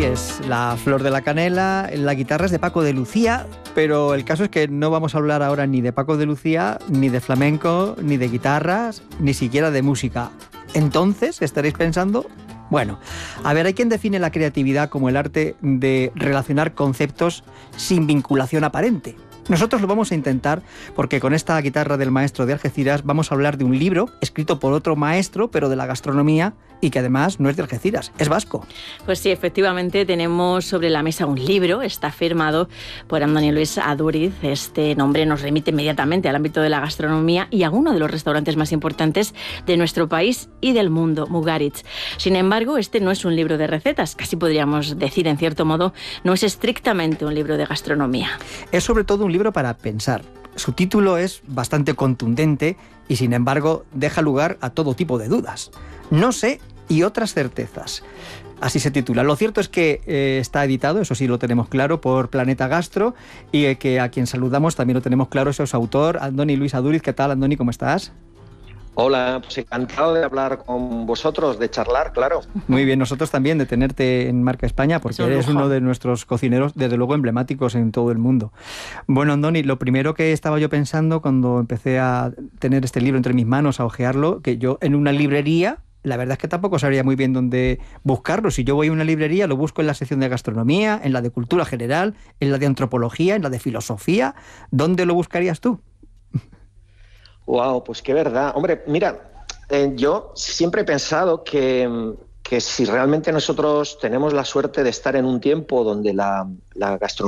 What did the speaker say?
es la flor de la canela, la guitarra es de Paco de Lucía, pero el caso es que no vamos a hablar ahora ni de Paco de Lucía, ni de flamenco, ni de guitarras, ni siquiera de música. Entonces estaréis pensando, bueno, a ver, hay quien define la creatividad como el arte de relacionar conceptos sin vinculación aparente. Nosotros lo vamos a intentar porque con esta guitarra del maestro de Algeciras vamos a hablar de un libro escrito por otro maestro, pero de la gastronomía, y que además no es de Algeciras, es vasco. Pues sí, efectivamente tenemos sobre la mesa un libro, está firmado por Andoni Luis Aduriz. Este nombre nos remite inmediatamente al ámbito de la gastronomía y a uno de los restaurantes más importantes de nuestro país y del mundo, Mugaritz. Sin embargo, este no es un libro de recetas, casi podríamos decir en cierto modo, no es estrictamente un libro de gastronomía. Es sobre todo un libro para pensar. Su título es bastante contundente y sin embargo deja lugar a todo tipo de dudas. No sé y otras certezas. Así se titula. Lo cierto es que está editado, eso sí lo tenemos claro, por Planeta Gastro y que a quien saludamos también lo tenemos claro, es su autor, Andoni Luis Aduriz. ¿Qué tal, Andoni? ¿Cómo estás? Hola, pues encantado de hablar con vosotros, de charlar, claro. Muy bien, nosotros también de tenerte en Marca España, porque eres uno de nuestros cocineros, desde luego, emblemáticos en todo el mundo. Bueno, Andoni, lo primero que estaba yo pensando cuando empecé a tener este libro entre mis manos, a hojearlo, que yo en una librería, la verdad es que tampoco sabría muy bien dónde buscarlo. Si yo voy a una librería, lo busco en la sección de gastronomía, en la de cultura general, en la de antropología, en la de filosofía. ¿Dónde lo buscarías tú? Wow, pues qué verdad. Hombre, mira, yo siempre he pensado que si realmente nosotros tenemos la suerte de estar en un tiempo donde la gastronomía